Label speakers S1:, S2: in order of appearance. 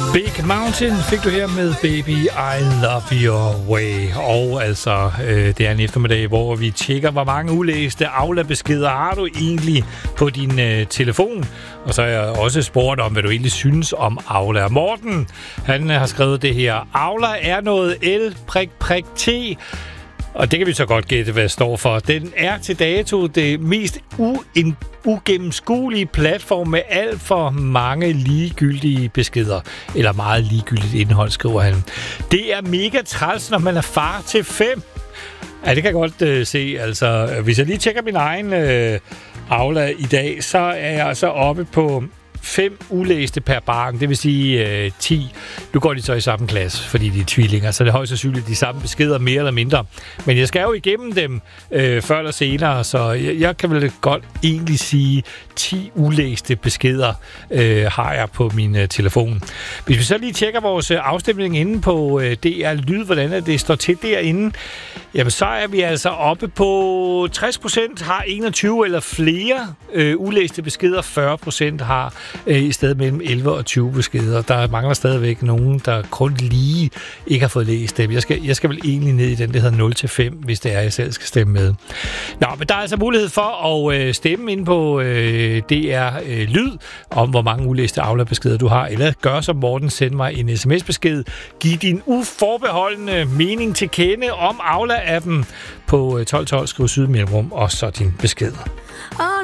S1: Big Mountain fik du her med Baby I Love Your Way. Og altså, det er en eftermiddag, hvor vi tjekker, hvor mange ulæste Aula-beskeder har du egentlig på din telefon. Og så har jeg også spurgt om, hvad du egentlig synes om Aula. Morten, han har skrevet det her. Aula er noget L-T. Og det kan vi så godt gætte, hvad det står for. Den er til dato det mest ugennemskuelige platform med alt for mange ligegyldige beskeder. Eller meget ligegyldigt indhold, skriver han. Det er mega træls, når man er far til 5. Ja, det kan jeg godt se. Altså, hvis jeg lige tjekker min egen Aula i dag, så er jeg altså oppe på 5 ulæste per barn, det vil sige 10. Nu går de så i samme klasse, fordi de er tvillinger, så det er højst sandsynligt de samme beskeder, mere eller mindre. Men jeg skal jo igennem dem før eller senere, så jeg kan vel godt egentlig sige 10 ulæste beskeder har jeg på min telefon. Hvis vi så lige tjekker vores afstemning inde på DR Lyd, hvordan det står til derinde, jamen så er vi altså oppe på 60% har 21 eller flere ulæste beskeder, 40% har i stedet mellem 11 og 20 beskeder. Der mangler stadigvæk nogen, der kun lige ikke har fået læst dem. Jeg skal vel egentlig ned i den, der hedder 0-5, hvis det er, jeg selv skal stemme med. Nå, men der er altså mulighed for at stemme ind på DR Lyd, om hvor mange ulæste Aula-beskeder du har. Eller gør som Morten, send mig en sms-besked. Giv din uforbeholdende mening til kende om Aula-appen på 1212, skriv Sydmellemrum, og så din besked.